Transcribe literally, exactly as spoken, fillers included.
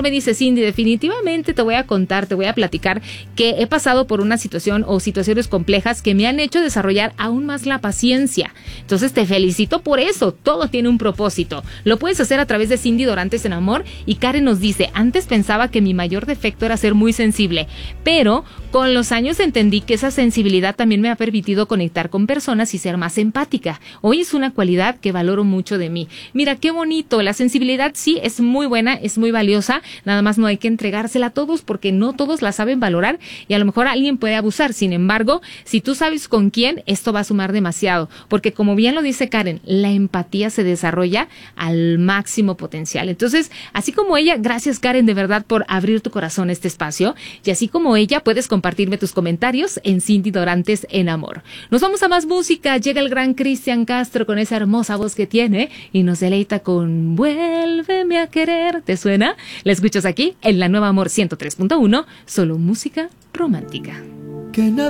amor, me dice Cindy, definitivamente te voy a contar, te voy a platicar que he pasado por una situación o situaciones complejas que me han hecho desarrollar aún más la paciencia. Entonces te felicito por eso, todo tiene un propósito. Lo puedes hacer a través de Cindy Dorantes en Amor. Y Karen nos dice, antes pensaba que mi mayor defecto era ser muy sensible, pero con los años entendí que esa sensibilidad también me ha permitido conectar con personas y ser más empática. Hoy es una cualidad que valoro mucho de mí. Mira, qué bonito, la sensibilidad sí es muy buena, es muy valiosa, nada más no hay que entregársela a todos porque no todos la saben valorar y a lo mejor alguien puede abusar. Sin embargo, si tú sabes con quién, esto va a sumar demasiado, porque como bien lo dice Karen, la empatía se desarrolla al máximo potencial. Entonces, así como ella, gracias Karen de verdad por abrir tu corazón a este espacio, y así como ella, puedes compartirme tus comentarios en Cindy Dorantes en Amor. Nos vamos a más música, llega el gran Cristian Castro con esa hermosa voz que tiene y nos deleita con Vuélveme a querer. ¿Te suena? La escuchas aquí en La Nueva Amor ciento tres punto uno, solo música romántica. Que nada